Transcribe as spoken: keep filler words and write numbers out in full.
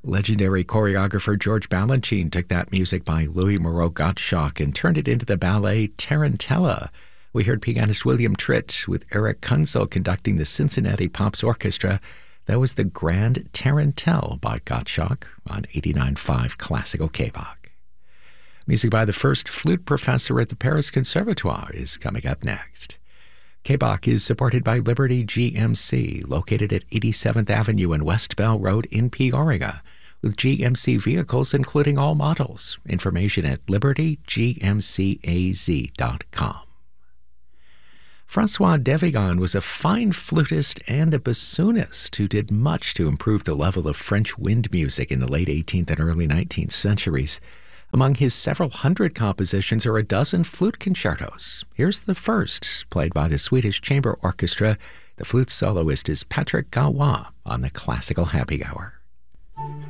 Legendary choreographer George Balanchine took that music by Louis Moreau Gottschalk and turned it into the ballet Tarantella. We heard pianist William Tritt with Eric Kunzel conducting the Cincinnati Pops Orchestra. That was the Grand Tarantelle by Gottschalk on eighty-nine point five Classical K B O C. Music by the first flute professor at the Paris Conservatoire is coming up next. K B O C is supported by Liberty G M C, located at eighty-seventh Avenue and West Bell Road in Peoria, with G M C vehicles including all models. Information at liberty g m c a z dot com. Francois Devigan was a fine flutist and a bassoonist who did much to improve the level of French wind music in the late eighteenth and early nineteenth centuries. Among his several hundred compositions are a dozen flute concertos. Here's the first, played by the Swedish Chamber Orchestra. The flute soloist is Patrick Gaulois on the Classical Happy Hour.